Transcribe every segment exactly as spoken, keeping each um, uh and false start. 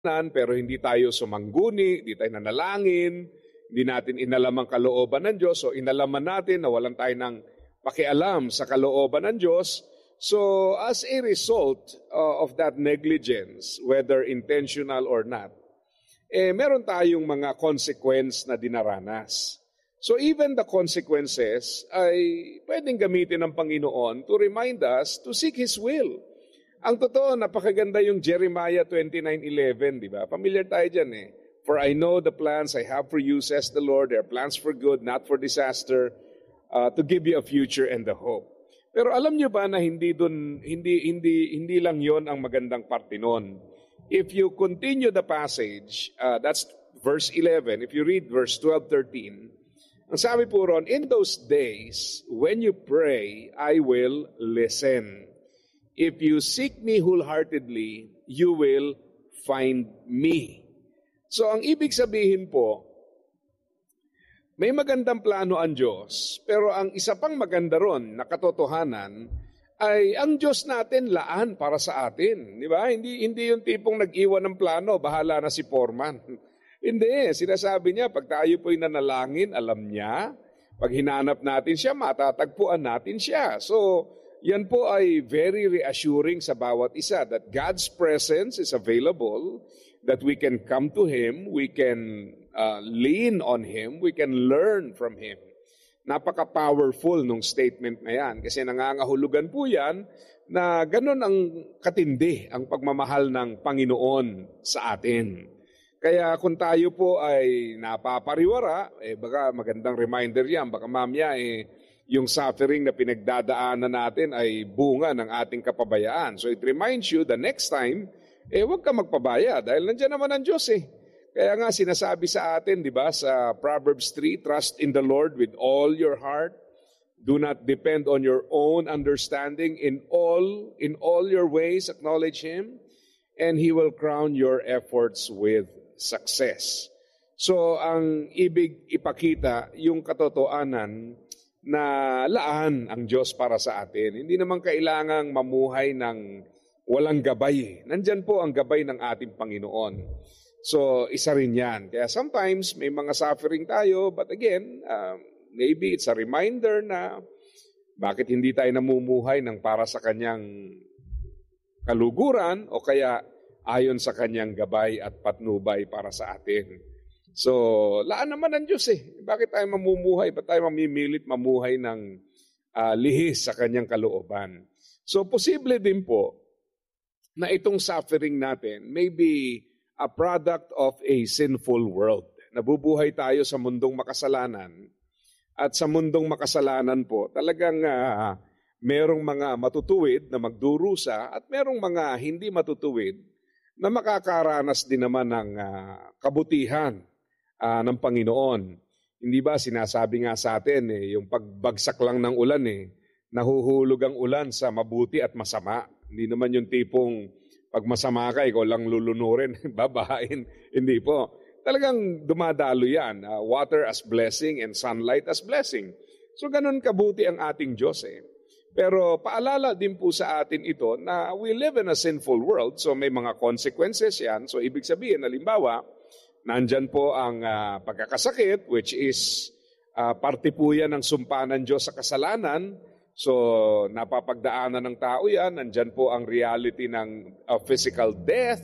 pero hindi tayo sumangguni, hindi tayo nanalangin, hindi natin inalam ang kalooban ng Diyos, so inalaman natin na walang tayo ng pakialam sa kalooban ng Diyos. So as a result uh, of that negligence, whether intentional or not, eh meron tayong mga consequence na dinaranas. So even the consequences ay pwedeng gamitin ng Panginoon to remind us to seek His will. Ang totoo, napakaganda yung Jeremiah twenty-nine eleven, di ba? Familiar tayo dyan eh. For I know the plans I have for you, says the Lord. They are plans for good, not for disaster, uh, to give you a future and a hope. Pero alam niyo ba na hindi dun, hindi, hindi, hindi lang yon ang magandang parte nun. If you continue the passage, uh, that's verse eleven. If you read verse twelve, thirteen, ang sabi po ron, in those days, when you pray, I will listen. If you seek me wholeheartedly, you will find me. So ang ibig sabihin po, may magandang plano ang Diyos, pero ang isa pang maganda ron na katotohanan ay ang Diyos natin laan para sa atin. Di ba? Hindi, hindi yung tipong nag-iwan ng plano, bahala na si Foreman. Hindi, sinasabi niya, pag tayo po'y nanalangin, alam niya. Pag hinanap natin siya, matatagpuan natin siya. So, yan po ay very reassuring sa bawat isa that God's presence is available, that we can come to Him, we can uh, lean on Him, we can learn from Him. Napaka-powerful nung statement na yan kasi nangangahulugan po yan na ganun ang katindi ang pagmamahal ng Panginoon sa atin. Kaya kung tayo po ay napapariwara, eh baka magandang reminder yan, baka mamaya eh, yung suffering na pinagdadaanan natin ay bunga ng ating kapabayaan. So it reminds you the next time, eh huwag ka magpabaya dahil nandiyan naman ang Diyos eh. Kaya nga sinasabi sa atin, di ba, sa Proverbs three, trust in the Lord with all your heart. Do not depend on your own understanding. In all, in all your ways, acknowledge Him, and He will crown your efforts with success. So, ang ibig ipakita, yung katotohanan na laan ang Diyos para sa atin. Hindi naman kailangang mamuhay ng walang gabay. Nandyan po ang gabay ng ating Panginoon. So, isa rin yan. Kaya sometimes may mga suffering tayo, but again, uh, maybe it's a reminder na bakit hindi tayo namumuhay ng para sa Kanyang kaluguran o kaya ayon sa Kanyang gabay at patnubay para sa atin. So, laan naman ng Diyos eh. Bakit tayo mamumuhay? Ba't tayo mamimilit mamuhay ng uh, lihis sa Kanyang kalooban? So, posible din po na itong suffering natin may be a product of a sinful world. Nabubuhay tayo sa mundong makasalanan. At sa mundong makasalanan po, talagang uh, merong mga matutuwid na magdurusa at merong mga hindi matutuwid na makakaranas din naman ng uh, kabutihan uh, ng Panginoon. Hindi ba sinasabi nga sa atin, eh, yung pagbagsak lang ng ulan, eh, nahuhulog ang ulan sa mabuti at masama. Hindi naman yung tipong pag masama ka, ikaw lang lulunurin, babahain. Hindi po. Talagang dumadalo yan. Uh, water as blessing and sunlight as blessing. So ganun kabuti ang ating Diyos eh. Pero paalala din po sa atin ito na we live in a sinful world, so may mga consequences yan. So ibig sabihin, halimbawa, nandyan po ang uh, pagkakasakit, which is uh, parte po yan ng sumpa ng Diyos sa kasalanan. So napapagdaanan ng tao yan, nandyan po ang reality ng uh, physical death,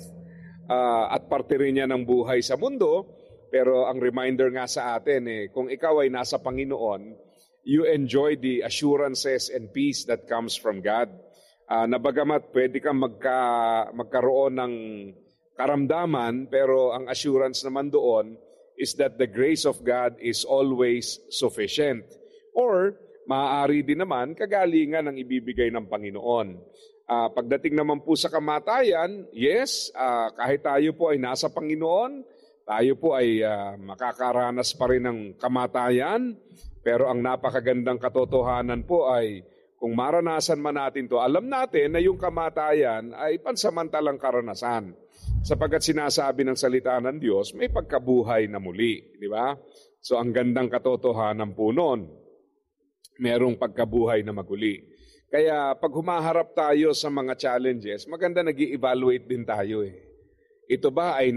uh, at parte rin yan ng buhay sa mundo. Pero ang reminder nga sa atin, eh, kung ikaw ay nasa Panginoon, you enjoy the assurances and peace that comes from God. Uh, na bagamat pwede kang magka, magkaroon ng karamdaman, pero ang assurance naman doon is that the grace of God is always sufficient. Or, maaari din naman kagalingan ng ibibigay ng Panginoon. Uh, pagdating naman po sa kamatayan, yes, uh, kahit tayo po ay nasa Panginoon, tayo po ay uh, makakaranas pa rin ng kamatayan. Pero ang napakagandang katotohanan po ay kung maranasan man natin to, alam natin na yung kamatayan ay pansamantalang karanasan. Sapagkat sinasabi ng salita ng Diyos, may pagkabuhay na muli. Di ba? So ang gandang katotohanan po noon, merong pagkabuhay na maguli. Kaya pag humaharap tayo sa mga challenges, maganda nag-i-evaluate din tayo eh. ito ba ay